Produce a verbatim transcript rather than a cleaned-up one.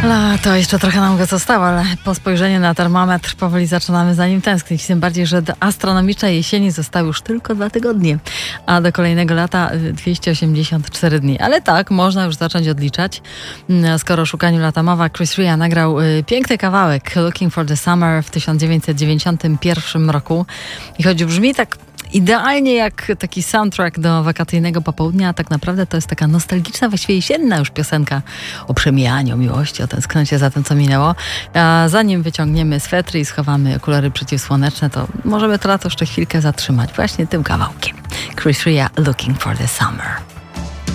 Lato jeszcze trochę nam go zostało, ale po spojrzeniu na termometr powoli zaczynamy za nim tęsknić. Tym bardziej, że do astronomicznej jesieni zostały już tylko dwa tygodnie, a do kolejnego lata dwieście osiemdziesiąt cztery dni. Ale tak, można już zacząć odliczać. Skoro o szukaniu lata mowa, Chris Rea nagrał piękny kawałek Looking for the Summer w tysiąc dziewięćset dziewięćdziesiątym pierwszym roku. I choć brzmi tak idealnie jak taki soundtrack do wakacyjnego popołudnia, a tak naprawdę to jest taka nostalgiczna, właściwie jesienna już piosenka o przemijaniu, o miłości, o tęsknocie za tym, co minęło. A zanim wyciągniemy swetry i schowamy okulary przeciwsłoneczne, to możemy to lato jeszcze chwilkę zatrzymać właśnie tym kawałkiem. Chris Rea, Looking for the Summer.